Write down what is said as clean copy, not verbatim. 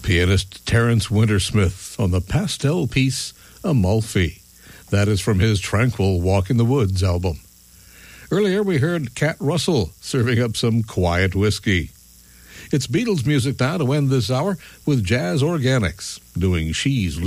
pianist Terence Wintersmith on the pastel piece Amalfi. That is from his Tranquil Walk in the Woods album. Earlier we heard Cat Russell serving up some quiet whiskey. It's Beatles music now to end this hour with Jazz Organics doing She's